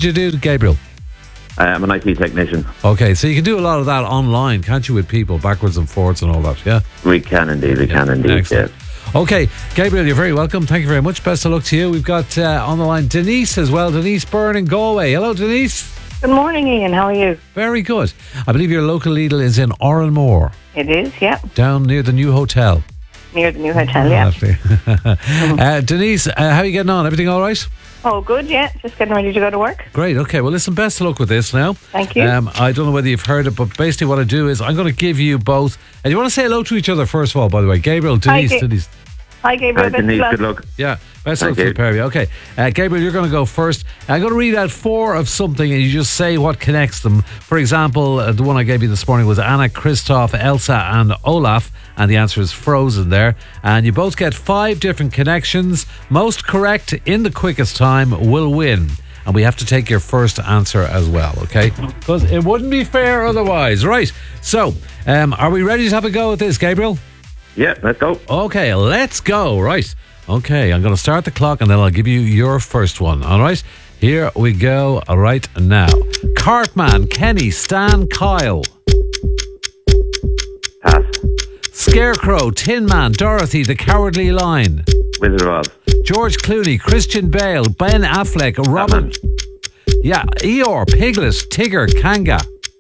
you do, Gabriel? I'm an IT technician. Okay, so you can do a lot of that online, can't you, with people, backwards and forwards and all that, yeah? We can indeed, Excellent. Okay, Gabriel, you're very welcome. Thank you very much. Best of luck to you. We've got on the line Denise as well. Denise Byrne in Galway. Hello, Denise. Good morning, Ian. How are you? Very good. I believe your local Lidl is in Oranmore. It is, yeah. Down near the new hotel. Near the new hotel, yeah. Denise, how are you getting on? Everything all right? Oh, good, yeah. Just getting ready to go to work. Great, okay. Well, listen, best of luck with this now. Thank you. I don't know whether you've heard it, but basically what I do is I'm going to give you both... And you want to say hello to each other, first of all, by the way. Gabriel, Denise, Denise. Hi, Gabriel. Hi, Denise. Good luck. Yeah, best of luck to the pair of you. Okay, Gabriel, you're going to go first. I'm going to read out 4 of something and you just say what connects them. For example, the one I gave you this morning was Anna, Christoph, Elsa and Olaf, and the answer is Frozen there. And you both get 5 different connections. Most correct in the quickest time will win. And we have to take your first answer as well, okay? Because it wouldn't be fair otherwise. Right, so are we ready to have a go at this, Gabriel? Yeah, let's go. Okay, let's go. Right. Okay, I'm going to start the clock and then I'll give you your first one. All right. Here we go right now. Cartman, Kenny, Stan, Kyle. Pass. Scarecrow, Tin Man, Dorothy, The Cowardly Lion. Wizard of Oz. George Clooney, Christian Bale, Ben Affleck, Robin. Yeah, Eeyore, Piglet, Tigger, Kanga.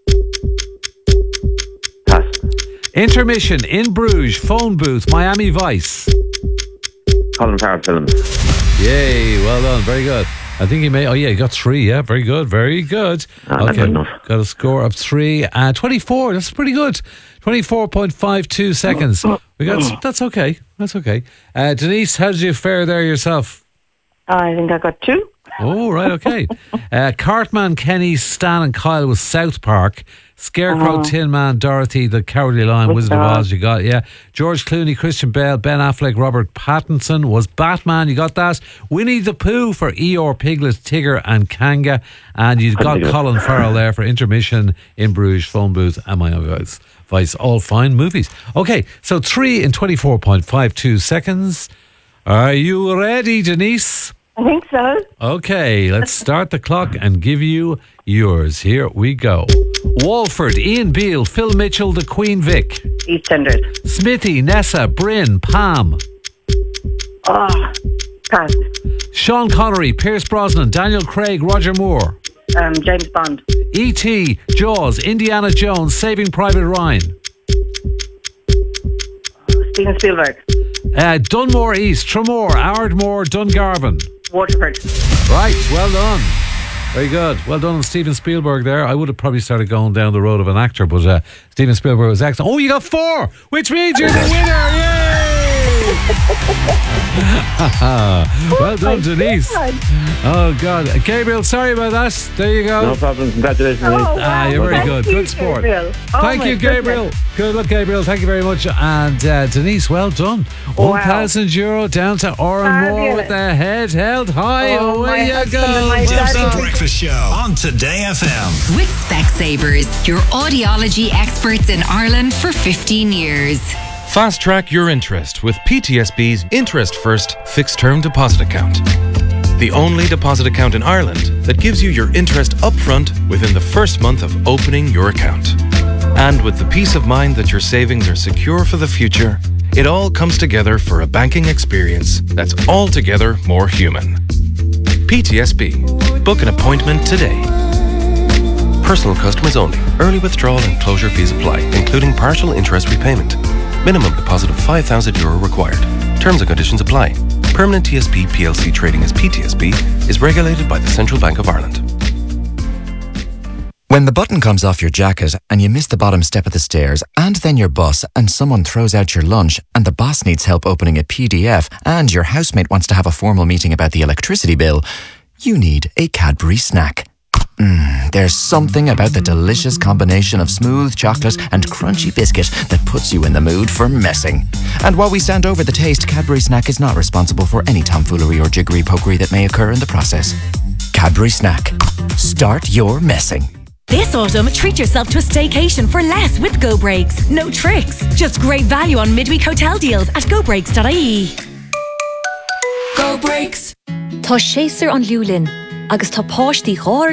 Pass. Intermission, In Bruges, Phone Booth, Miami Vice. Colin Farrell films. Yay, well done, very good. I think you may. Oh yeah, you got 3. Yeah, very good, very good. That's good enough. Got a score of 3. 24. That's pretty good. 24.52 seconds. We got. That's okay. That's okay. Denise, how did you fare there yourself? I think I got 2. Oh right, okay. Cartman, Kenny, Stan, and Kyle was South Park. Scarecrow, Tin Man, Dorothy, The Cowardly Lion, Wizard of Oz, you got, yeah. George Clooney, Christian Bale, Ben Affleck, Robert Pattinson was Batman, you got that. Winnie the Pooh for Eeyore, Piglet, Tigger and Kanga. And you got Colin Farrell there for Intermission, In Bruges, Phone Booth and Miami Vice. All fine movies. Okay, so 3 in 24.52 seconds. Are you ready, Denise? I think so. Okay, let's start the clock and give you yours. Here we go. Walford, Ian Beale, Phil Mitchell, The Queen Vic. EastEnders. Smithy, Nessa, Bryn, Pam. Pass. Sean Connery, Pierce Brosnan, Daniel Craig, Roger Moore. James Bond. E.T., Jaws, Indiana Jones, Saving Private Ryan. Steven Spielberg. Dunmore East, Tremor, Ardmore, Dungarvan. Waterford. Right, well done. Very good. Well done on Steven Spielberg there. I would have probably started going down the road of an actor, but Steven Spielberg was excellent. Oh, you got 4, which means you're the winner. Yay! Well done, Denise. Oh, God. Gabriel, sorry about that. There you go. No problem. Congratulations. Wow. You're very good. Good sport. Thank you, Gabriel. Good luck, Gabriel. Thank you very much. And Denise, well done. €1,000 down to Oranmore with the head held high. Away you go. The Breakfast Show on Today FM. With Specsavers, your audiology experts in Ireland for 15 years. Fast track your interest with PTSB's Interest First Fixed Term Deposit Account. The only deposit account in Ireland that gives you your interest upfront within the first month of opening your account. And with the peace of mind that your savings are secure for the future, it all comes together for a banking experience that's altogether more human. PTSB. Book an appointment today. Personal customers only. Early withdrawal and closure fees apply, including partial interest repayment. Minimum deposit of €5,000 required. Terms and conditions apply. Permanent TSB PLC trading as PTSB is regulated by the Central Bank of Ireland. When the button comes off your jacket and you miss the bottom step of the stairs and then your bus and someone throws out your lunch and the boss needs help opening a PDF and your housemate wants to have a formal meeting about the electricity bill, you need a Cadbury snack. There's something about the delicious combination of smooth chocolate and crunchy biscuit that puts you in the mood for messing. And while we stand over the taste, Cadbury Snack is not responsible for any tomfoolery or jiggery-pokery that may occur in the process. Cadbury Snack. Start your messing. This autumn, treat yourself to a staycation for less with Go Breaks. No tricks, just great value on midweek hotel deals at gobreaks.ie. Go Breaks. Tá séasar an liúlinn, agus tá páistí